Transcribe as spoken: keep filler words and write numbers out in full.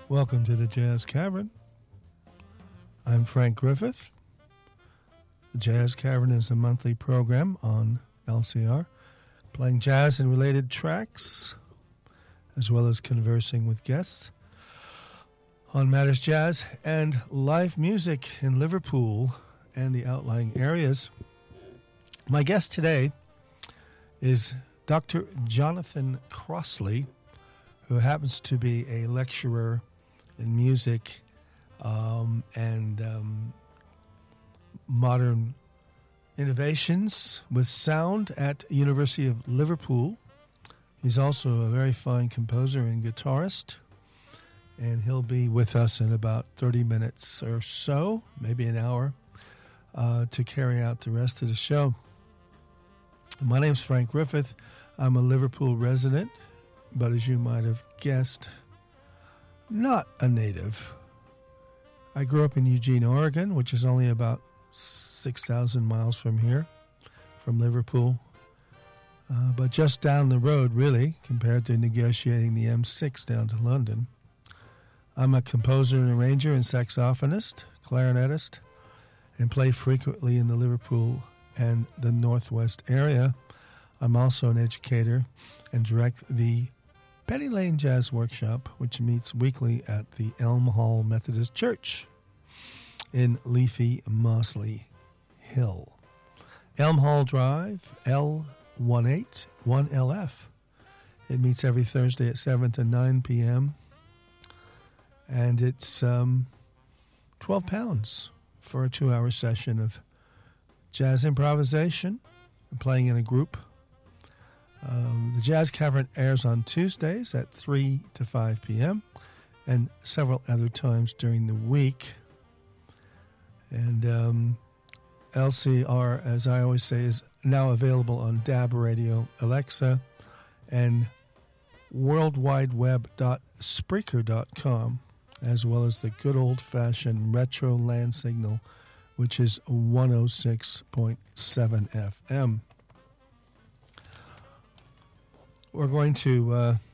Welcome to the Jazz Cavern. I'm Frank Griffith. The Jazz Cavern is a monthly program on L C R, playing jazz and related tracks, as well as conversing with guests on matters jazz and live music in Liverpool and the outlying areas. My guest today is Doctor Jonathan Crossley, who happens to be a lecturer in music um, and um, modern innovations with sound at University of Liverpool. He's also a very fine composer and guitarist, and he'll be with us in about thirty minutes or so, maybe an hour, uh, to carry out the rest of the show. My name's Frank Griffith. I'm a Liverpool resident, but as you might have guessed, not a native. I grew up in Eugene, Oregon, which is only about six thousand miles from here, from Liverpool, uh, but just down the road, really, compared to negotiating the M six down to London. I'm a composer and arranger and saxophonist, clarinetist, and play frequently in the Liverpool and the Northwest area. I'm also an educator and direct the Penny Lane Jazz Workshop, which meets weekly at the Elm Hall Methodist Church in leafy Mossley Hill. Elm Hall Drive, L one eight one L F. It meets every Thursday at seven to nine p.m. And it's um, twelve pounds for a two-hour session of jazz improvisation and playing in a group. Um, the Jazz Cavern airs on Tuesdays at three to five p.m. and several other times during the week. And um, L C R, as I always say, is now available on D A B Radio, Alexa, and world wide web dot spreaker dot com, as well as the good old-fashioned retro land signal, which is one oh six point seven F M. We're going to uh,